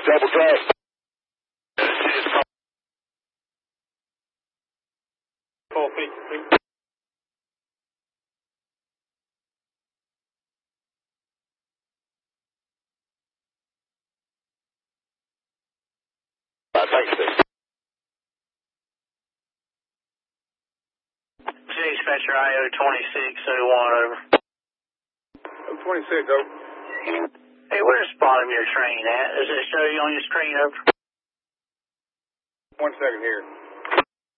Double drop. Thanks, sir. Dispatcher IO 2601 over. 26, over. Hey, where's the bottom of your train at? Does it show you on your screen over? 1 second here.